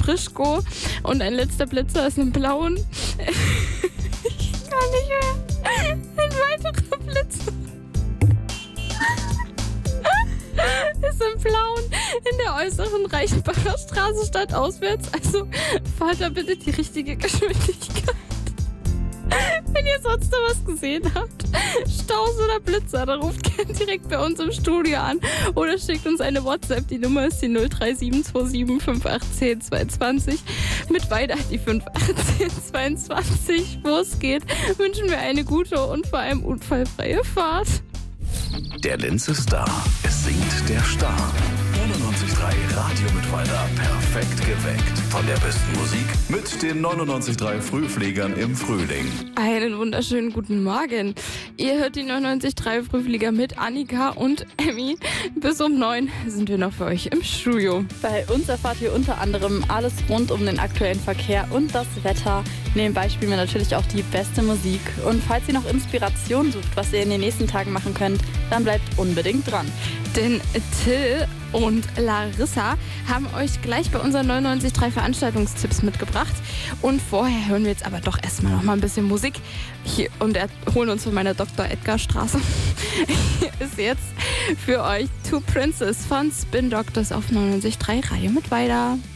Frischko und ein letzter Blitzer ist ein blauen. Ich kann nicht mehr. Ein weiterer Blitzer ist im Blauen in der äußeren Reichenbacher Straße stadtauswärts. Also fahrt da bitte die richtige Geschwindigkeit. Wenn ihr sonst noch was gesehen habt, Staus oder Blitzer, dann ruft gerne direkt bei uns im Studio an oder schickt uns eine WhatsApp. Die Nummer ist die 03727 518 220. Mit weiter die 518 22. Wo es geht, wünschen wir eine gute und vor allem unfallfreie Fahrt. Der Linz ist da. Es singt der Star. 99.3 Radio Mittweida. Perfekt geweckt. Von der besten Musik mit den 99.3 Frühfliegern im Frühling. Einen wunderschönen guten Morgen. Ihr hört die 99.3 Frühflieger mit Annika und Emmy. Bis um 9 sind wir noch für euch im Studio. Bei uns erfahrt ihr unter anderem alles rund um den aktuellen Verkehr und das Wetter. Nebenbei spielen wir natürlich auch die beste Musik. Und falls ihr noch Inspiration sucht, was ihr in den nächsten Tagen machen könnt, dann bleibt unbedingt dran. Denn Till und Larissa haben euch gleich bei unseren 99.3 Veranstaltungstipps mitgebracht. Und vorher hören wir jetzt aber doch erstmal noch mal ein bisschen Musik. Hier, und holen uns von meiner Dr. Edgar Straße. Hier ist jetzt für euch Two Princes von Spin Doctors auf 99.3 Radio Mittweida.